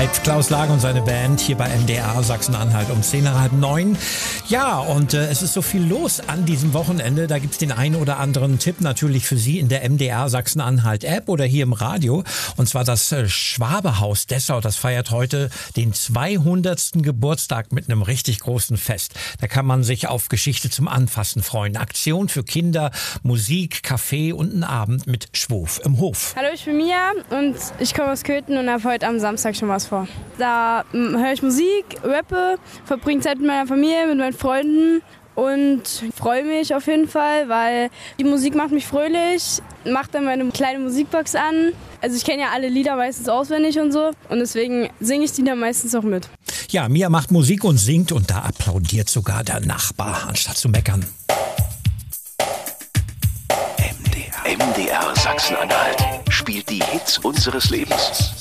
live. Klaus Lage und seine Band hier bei MDR Sachsen-Anhalt um 10:30. Ja, und es ist so viel los an diesem Wochenende. Da gibt's den einen oder anderen Tipp natürlich für Sie in der MDR Sachsen-Anhalt App oder hier im Radio. Und zwar das Schwabehaus Dessau. Das feiert heute den 200. Geburtstag mit einem richtig großen Fest. Da kann man sich auf Geschichte zum Anfassen freuen. Aktion für Kinder, Musik, Kaffee und einen Abend mit Schwof im Hof. Hallo, ich bin Mia und ich komme aus Köthen und habe heute am Samstag schon was vor. Da höre ich Musik, rappe, verbringe Zeit mit meiner Familie, mit meinen Freunden und freue mich auf jeden Fall, weil die Musik macht mich fröhlich, macht dann meine kleine Musikbox an. Also ich kenne ja alle Lieder meistens auswendig und so und deswegen singe ich die dann meistens auch mit. Ja, Mia macht Musik und singt und da applaudiert sogar der Nachbar, anstatt zu meckern. MDR Sachsen-Anhalt spielt die Hits unseres Lebens.